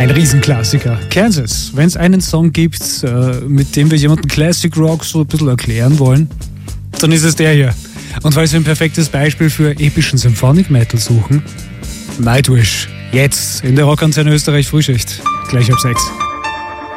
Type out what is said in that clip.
Ein Riesenklassiker. Kansas. Wenn es einen Song gibt, mit dem wir jemanden Classic Rock so ein bisschen erklären wollen, dann ist es der hier. Und falls wir ein perfektes Beispiel für epischen Symphonic Metal suchen, Nightwish. Jetzt in der Rockantenne Österreich Frühschicht. Gleich ab 6.